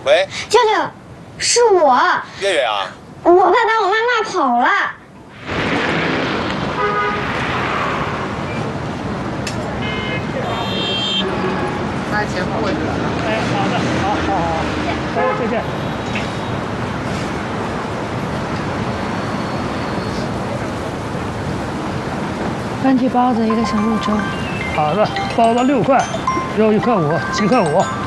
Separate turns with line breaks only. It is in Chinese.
喂，
舅舅，是我。
月月啊，
我爸把我妈骂跑了。
那前后位置了。
哎，好的，好，哎，再见。
番茄包子一个小5洲。
好的，包子6块，肉1块5，7块5。